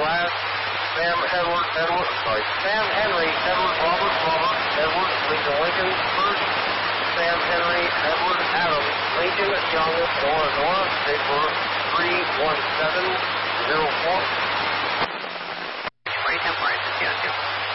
last, Sam Henry, Edward, Robert, Edward, Lincoln, first, Sam Henry, Edward, Adams, Lincoln, Young, Nora, paper 31704. Wait, temporary, yes.